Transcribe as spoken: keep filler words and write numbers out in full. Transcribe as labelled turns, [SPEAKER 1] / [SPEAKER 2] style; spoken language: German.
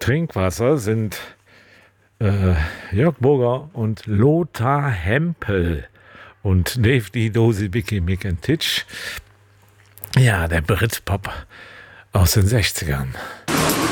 [SPEAKER 1] Trinkwasser sind äh, Jörg Burger und Lothar Hempel und Dave die Dose Vicky Mick and Titch. Ja, der Britpop aus den sechzigern.